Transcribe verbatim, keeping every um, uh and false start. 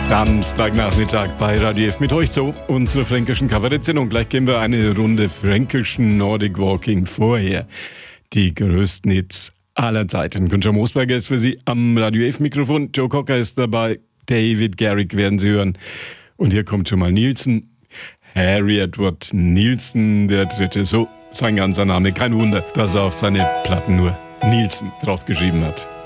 Samstagnachmittag bei Radio F mit euch zu unserer fränkischen Kabarettsendung. Gleich gehen wir eine Runde fränkischen Nordic Walking vorher. Die größten Hits aller Zeiten. Günther Moosberger ist für Sie am Radio F Mikrofon. Joe Cocker ist dabei. David Garrick werden Sie hören. Und hier kommt schon mal Nielsen. Harry Edward Nielsen, der Dritte. So sein ganzer Name. Kein Wunder, dass er auf seine Platten nur Nielsen draufgeschrieben hat.